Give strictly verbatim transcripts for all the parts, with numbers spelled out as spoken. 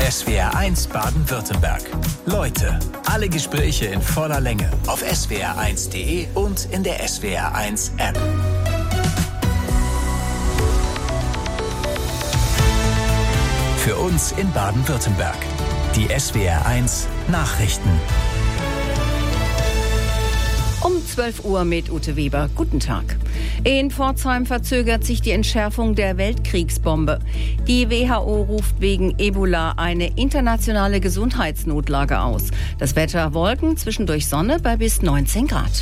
S W R eins Baden-Württemberg. Leute, alle Gespräche in voller Länge auf S W R eins Punkt de und in der S W R eins App. Für uns in Baden-Württemberg. Die S W R eins Nachrichten. Um zwölf Uhr mit Ute Weber. Guten Tag. In Pforzheim verzögert sich die Entschärfung der Weltkriegsbombe. Die W H O ruft wegen Ebola eine internationale Gesundheitsnotlage aus. Das Wetter: Wolken, zwischendurch Sonne bei bis neunzehn Grad.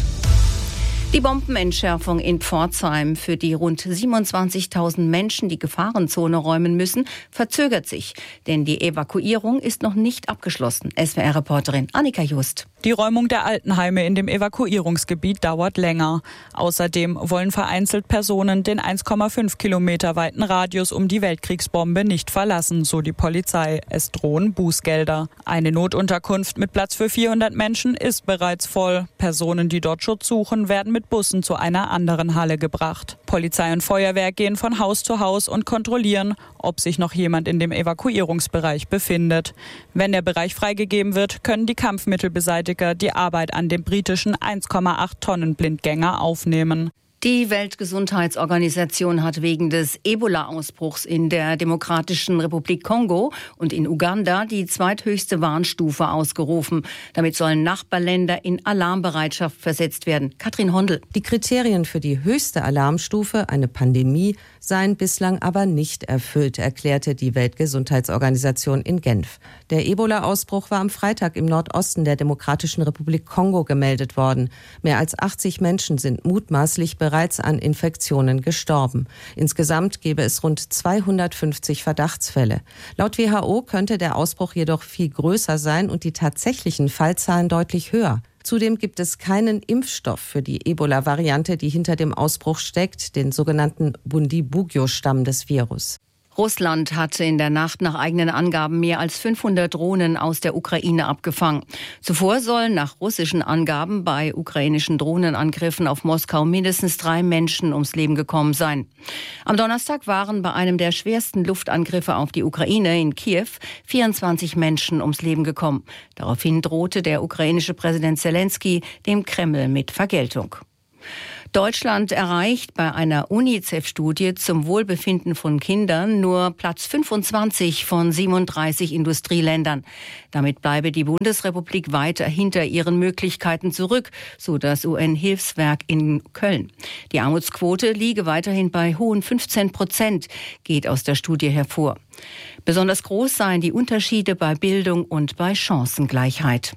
Die Bombenentschärfung in Pforzheim für die rund siebenundzwanzigtausend Menschen, die Gefahrenzone räumen müssen, verzögert sich. Denn die Evakuierung ist noch nicht abgeschlossen. S W R-Reporterin Annika Just. Die Räumung der Altenheime in dem Evakuierungsgebiet dauert länger. Außerdem wollen vereinzelt Personen den eins Komma fünf Kilometer weiten Radius um die Weltkriegsbombe nicht verlassen, so die Polizei. Es drohen Bußgelder. Eine Notunterkunft mit Platz für vierhundert Menschen ist bereits voll. Personen, die dort Schutz suchen, werden mit Bussen zu einer anderen Halle gebracht. Polizei und Feuerwehr gehen von Haus zu Haus und kontrollieren, ob sich noch jemand in dem Evakuierungsbereich befindet. Wenn der Bereich freigegeben wird, können die Kampfmittelbeseitiger die Arbeit an dem britischen eins Komma acht Tonnen Blindgänger aufnehmen. Die Weltgesundheitsorganisation hat wegen des Ebola-Ausbruchs in der Demokratischen Republik Kongo und in Uganda die zweithöchste Warnstufe ausgerufen. Damit sollen Nachbarländer in Alarmbereitschaft versetzt werden. Katrin Hondel. Die Kriterien für die höchste Alarmstufe, eine Pandemie, seien bislang aber nicht erfüllt, erklärte die Weltgesundheitsorganisation in Genf. Der Ebola-Ausbruch war am Freitag im Nordosten der Demokratischen Republik Kongo gemeldet worden. Mehr als achtzig Menschen sind mutmaßlich bereits an Infektionen gestorben. Insgesamt gäbe es rund zweihundertfünfzig Verdachtsfälle. Laut W H O könnte der Ausbruch jedoch viel größer sein und die tatsächlichen Fallzahlen deutlich höher. Zudem gibt es keinen Impfstoff für die Ebola-Variante, die hinter dem Ausbruch steckt, den sogenannten Bundibugyo-Stamm des Virus. Russland hatte in der Nacht nach eigenen Angaben mehr als fünfhundert Drohnen aus der Ukraine abgefangen. Zuvor sollen nach russischen Angaben bei ukrainischen Drohnenangriffen auf Moskau mindestens drei Menschen ums Leben gekommen sein. Am Donnerstag waren bei einem der schwersten Luftangriffe auf die Ukraine in Kiew vierundzwanzig Menschen ums Leben gekommen. Daraufhin drohte der ukrainische Präsident Zelensky dem Kreml mit Vergeltung. Deutschland erreicht bei einer UNICEF-Studie zum Wohlbefinden von Kindern nur Platz fünfundzwanzig von siebenunddreißig Industrieländern. Damit bleibe die Bundesrepublik weiter hinter ihren Möglichkeiten zurück, so das U N-Hilfswerk in Köln. Die Armutsquote liege weiterhin bei hohen fünfzehn Prozent, geht aus der Studie hervor. Besonders groß seien die Unterschiede bei Bildung und bei Chancengleichheit.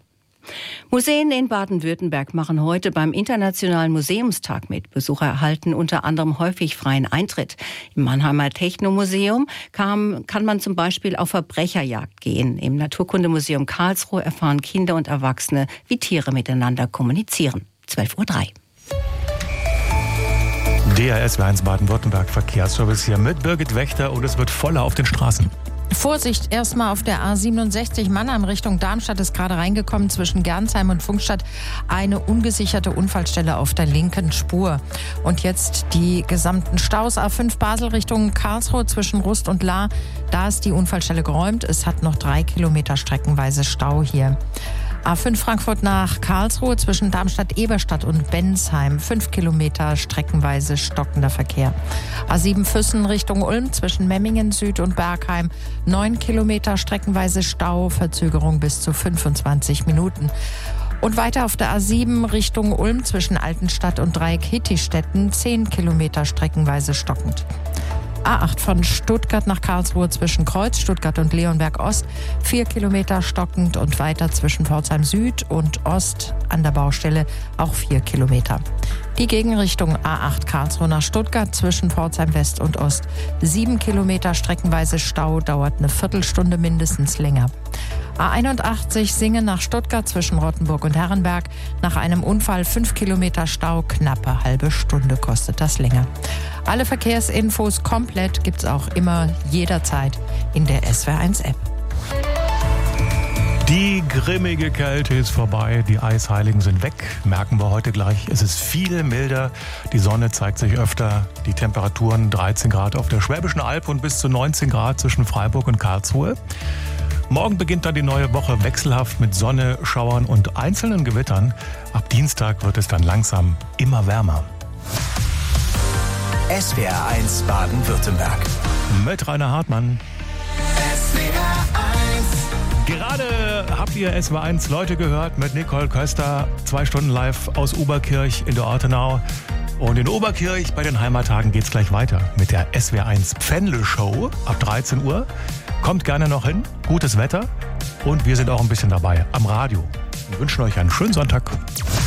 Museen in Baden-Württemberg machen heute beim Internationalen Museumstag mit. Besucher erhalten unter anderem häufig freien Eintritt. Im Mannheimer Technomuseum kann, kann man zum Beispiel auf Verbrecherjagd gehen. Im Naturkundemuseum Karlsruhe erfahren Kinder und Erwachsene, wie Tiere miteinander kommunizieren. zwölf Uhr drei. D R S W eins Baden-Württemberg Verkehrsservice hier mit Birgit Wächter und es wird voller auf den Straßen. Vorsicht erstmal auf der A siebenundsechzig Mannheim Richtung Darmstadt ist gerade reingekommen zwischen Gernsheim und Funkstadt eine ungesicherte Unfallstelle auf der linken Spur. Und jetzt die gesamten Staus. A fünf Basel Richtung Karlsruhe zwischen Rust und Lahr. Da ist die Unfallstelle geräumt. Es hat noch drei Kilometer streckenweise Stau hier. A fünf Frankfurt nach Karlsruhe zwischen Darmstadt-Eberstadt und Bensheim. Fünf Kilometer streckenweise stockender Verkehr. A sieben Füssen Richtung Ulm zwischen Memmingen Süd und Bergheim. Neun Kilometer streckenweise Stau, Verzögerung bis zu fünfundzwanzig Minuten. Und weiter auf der A sieben Richtung Ulm zwischen Altenstadt und Dreieck-Hittistetten. Zehn Kilometer streckenweise stockend. A acht von Stuttgart nach Karlsruhe zwischen Kreuz, Stuttgart und Leonberg Ost. Vier Kilometer stockend und weiter zwischen Pforzheim Süd und Ost an der Baustelle auch vier Kilometer. Die Gegenrichtung A acht Karlsruhe nach Stuttgart zwischen Pforzheim West und Ost. Sieben Kilometer streckenweise Stau, dauert eine Viertelstunde mindestens länger. A einundachtzig Singen nach Stuttgart zwischen Rottenburg und Herrenberg. Nach einem Unfall fünf Kilometer Stau, knappe halbe Stunde kostet das länger. Alle Verkehrsinfos komplett gibt's auch immer jederzeit in der S W R eins App. Die grimmige Kälte ist vorbei, die Eisheiligen sind weg, merken wir heute gleich. Es ist viel milder, die Sonne zeigt sich öfter, die Temperaturen dreizehn Grad auf der Schwäbischen Alb und bis zu neunzehn Grad zwischen Freiburg und Karlsruhe. Morgen beginnt dann die neue Woche wechselhaft mit Sonne, Schauern und einzelnen Gewittern. Ab Dienstag wird es dann langsam immer wärmer. S W R eins Baden-Württemberg. Mit Rainer Hartmann. S W R eins. Gerade habt ihr S W R eins Leute gehört mit Nicole Köster. Zwei Stunden live aus Oberkirch in der Ortenau. Und in Oberkirch bei den Heimattagen geht's gleich weiter mit der S W R eins Pfändle-Show ab dreizehn Uhr. Kommt gerne noch hin, gutes Wetter und wir sind auch ein bisschen dabei am Radio. Wir wünschen euch einen schönen Sonntag.